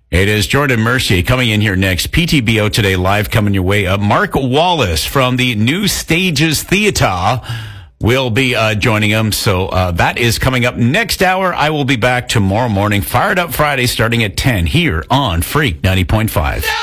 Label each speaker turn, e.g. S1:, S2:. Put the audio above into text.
S1: It is Jordan Mercier coming in here next. PTBO Today Live coming your way. Mark Wallace from the New Stages Theater will be joining him. So that is coming up next hour. I will be back tomorrow morning. Fired Up Friday starting at 10 here on Freak 90.5.